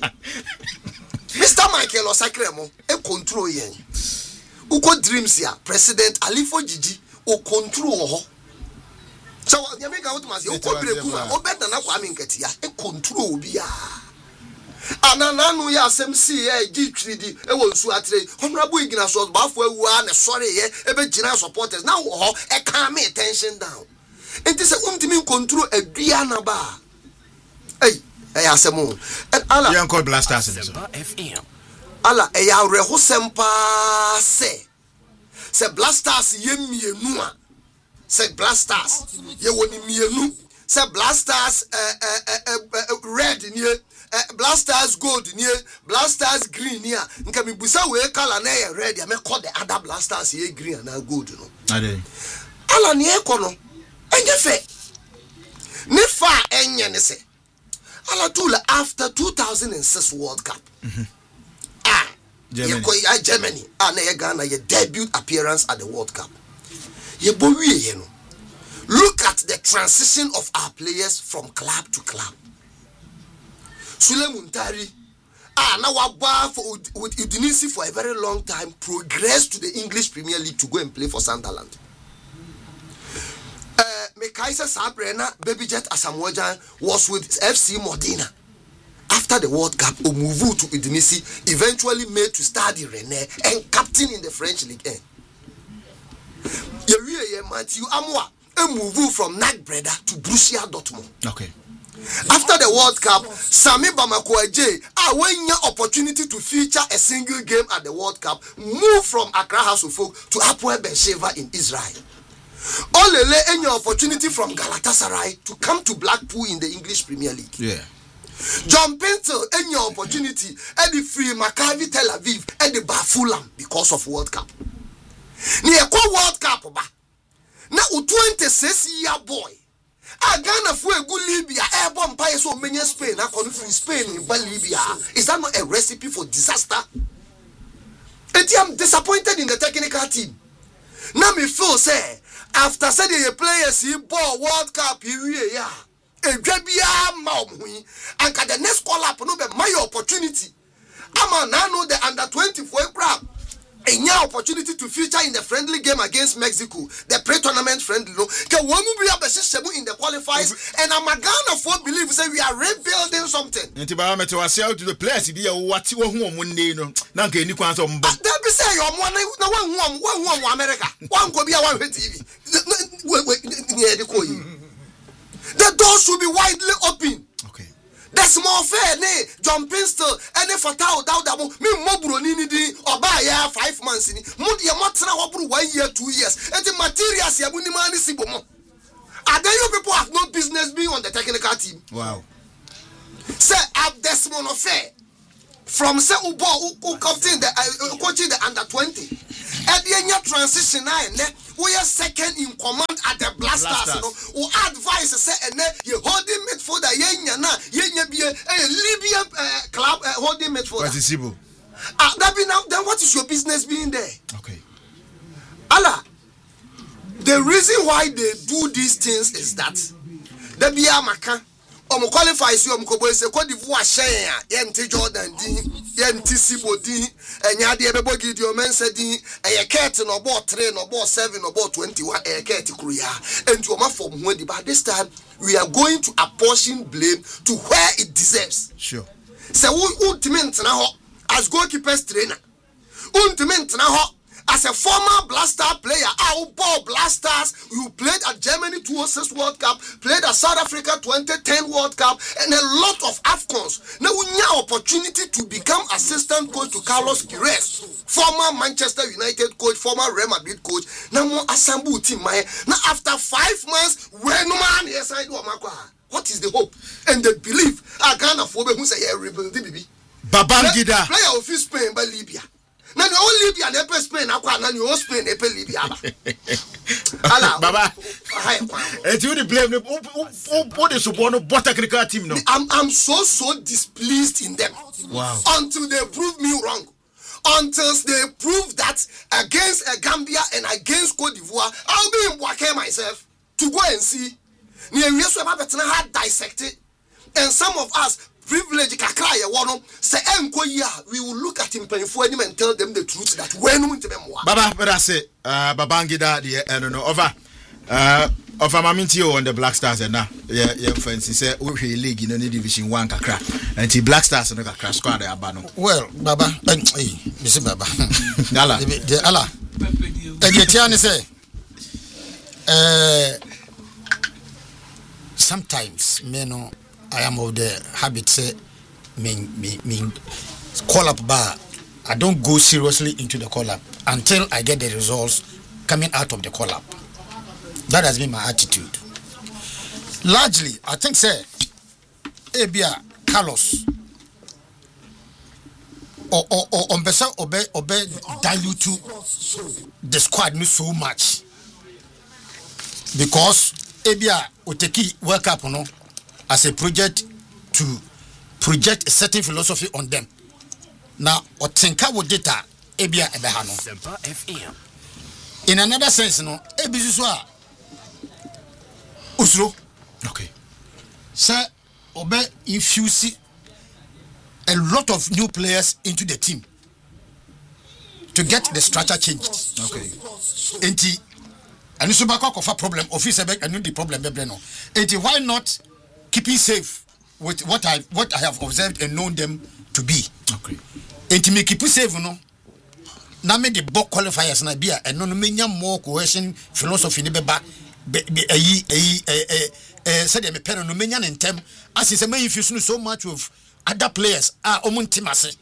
Mister Michael Osakremo e control yen uko Dreams ya President Alifo Gigi o control ho so nyameka wotumase uko breku o beta na kwa minketia e control obi ya anananu ya asem si e gi twidi e wo nsu atre honorable igina so bafo awua na sorry ye e be gina supporters na wo ho e calm me tension down enti se untimi control adua na ba ei e asemu and ala yan call Blasters F M ala e ya reho sempa se se Blasters ye mienu a se Blasters ye woni mienu se Blasters eh eh red ni Blasters gold near Blasters green near. Nka mi busa we color na ye red. I me call the other Blasters here green and now gold. You know. Ade. Ala ni ekono. Enye fe. Ne fa enye ne se. Ala tula after two thousand six World Cup. Mm-hmm. Ah. Germany. Ye Germany. Ah na ye Ghana ye debut appearance at the World Cup. Ye bo wie ye no. Look at the transition of our players from club to club. Sule Muntari, ah, now Wabba for with Udinese for a very long time progressed to the English Premier League to go and play for Sunderland. Uh, Mekaisa Sabrina, Baby Jet Asamoah was with F C Modena. After the World Cup, Omuvu to Udinese, eventually made to Stade Rennais and captain in the French League. Yewie Matthew Amwa. A move from Nagbreda to Borussia Dortmund. Okay. After the World Cup, Sami Bamako J, I when your opportunity to feature a single game at the World Cup, move from Accra House of Folk to Hapoel Beersheva in Israel. Olele any opportunity from Galatasaray to come to Blackpool in the English Premier League. Yeah. John Pinto any opportunity at the free Maccabi Tel Aviv at the Fulham because of World Cup. Near World Cup ba. Na u twenty-six year boy a Ghana for a good Libya airborne by so many Spain na kon free Spain in Libya. Is that not a recipe for disaster? And I'm disappointed in the technical team. Now me feel say after say the players see ball World Cup here ya e dwabia ma omhui anka the next call up no be my opportunity. Ama na no the under twenty-four crap. A new opportunity to feature in the friendly game against Mexico, the pre-tournament friendly. No, can one be in the qualifiers, and I'm a Ghana for believe say we are rebuilding something. And to the players, be a what you want one day. No, now can you answer? That be say you're one, one, one, one, one, America. One could be a one T V. The doors should be widely open. Okay. That's more fair, ne? John Pinstall, any fatal doubt that me mobro ni di or buy ya five months in Mudia Matsana Wabru one year, two years, and the materials Yabuni Mani Sibomo. Are there you people have no business being on the technical team? Wow. Say up Desmond Affair from say Ubo who captain the uh, coaching the under twenty. At the end transition nine, we are second in command at the Blasters. Blasters. You know, who advise say and you holding midfielder yenya na yenya be a Libyan uh, club uh, holding midfielder. Participle. Ah, that be now. Then what is your business being there? Okay. Allah, the reason why they do these things is that the Bia Maka. Um qualifies you um kobo se Cote d'Ivoire shen yenti Jordan din yenti Sibo din enya de bebo Gideon Mensah din eye ket no ball three no ball seven no ball twenty-one eye ket kruya enti o ma form ho di but this time we are going to apportion blame to where it deserves. Sure. Se ultimate na ho as goalkeeper trainer ultimate na ho as a former Blaster player, our ball Blasters, you played at Germany two thousand six World Cup, played at South Africa twenty ten World Cup, and a lot of AFCONs. Now we have opportunity to become assistant coach to Carlos Queiroz, former Manchester United coach, former Real Madrid coach. Now more assemble team. Now after five months, when man yes I do what is the hope and the belief? I can't afford who say yeah rebuild baby. Babangida player of Spain by Libya. Now the only Libya never Spain, I can't you Spain never Libya. Baba, and you the blame who put the support what technical team no. I'm I'm so so displeased in them. Wow. Until they prove me wrong. Until they prove that against uh, Gambia and against Cote d'Ivoire, I'll be in Boaké myself to go and see. Near yes, we have dissected, and some of us. Privilege kakra ye wono say enko yi a we will look at him penfo anim and tell them the truth that when we ntebe mo baba baba say uh Babangida the uh, no over uh of amaminti on the Black Stars and now yeah yeah fancy say we hwe league in any division one kakra and the Black Stars no kakra squad e aba no well baba eh misi baba ala the ala e dey tia ni say eh sometimes me no I am of the habit say mean mean mean call up bar. I don't go seriously into the call up until I get the results coming out of the call up. That has been my attitude. Largely, I think say Abia Carlos or or or on better obey obey dilute the squad me so much because ebia oteki World Cup no as a project to project a certain philosophy on them. Now otenka wo data ebia ebeha no. In another sense no ebi so a usro okay sir obey infuse a lot of new players into the team to get the structure changed. Okay. Enti and so back of a problem office and the problem no. Enti why not keeping safe with what I what I have observed and known them to be. Okay. Enti me keep safe no. Na me the book qualifiers na bia and no menya more cohesion philosophy ni beba eyi eyi eh eh said me pen no menya ntem as is me infuse so much of other players are omun team ase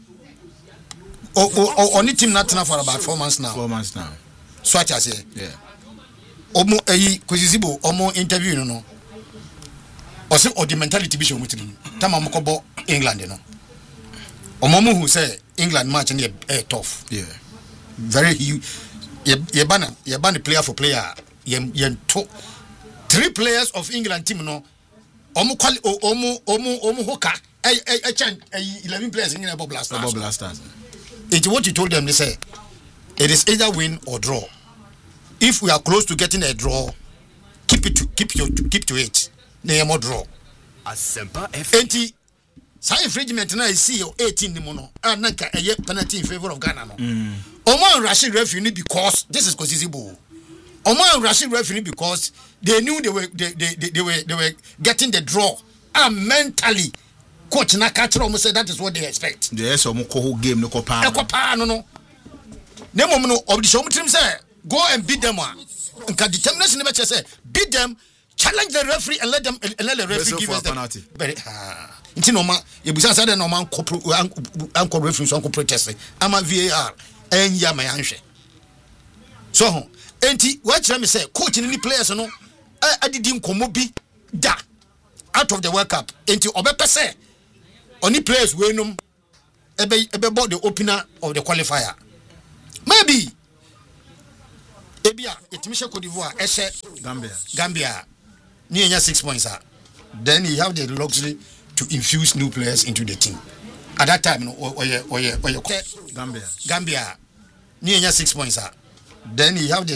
o o on the team not for about four months now four months now so I say yeah omu eyi Kozizibo omu interview no no o say o the mentality bi show mutiri tama mkobo England no omo who say England match na eh tough yeah very ye ye bana ye bana player for player ye ye to three players of England team no omu quali omu omu omu hoka I I I chan eleven players in Bob Blasters. Bob Blasters. It's what you told them. They say it is either win or draw. If we are close to getting a draw, keep it to keep your keep to it. Name more draw. Asempa F. Enti say infringement na see your eighteen ni mono. Ah nanka a penalty in favor of Ghana no. Mm. Omo rushing referee because this is Kozizibo. Omo rushing referee because they knew they were they they, they, they were they were getting the draw. And mentally coach na catch almost said that is what they expect. Yes, omo ko whole game no ko pa. E ko pa no no. Na mom no obdisho mutrim say go and beat them one. Nka determination be say beat them, challenge the referee and let them and let the referee give us the penalty. Very ah. Nti no ma e busa say no man ko anko referee so anko protest. Ama V A R enya ma yanhwe. So enti what tell me say coach ni players no adidi nkomo bi da out of the World Cup. Enti obepe say only players we know ebe ebe bought the opener of the qualifier. Maybe Ebia etimisha Cote d'Ivoire eshe Gambia Gambia ni enya six points ah. Then you have the luxury to infuse new players into the team. At that time no oye oye oye Gambia Gambia ni enya six points ah. Then you have the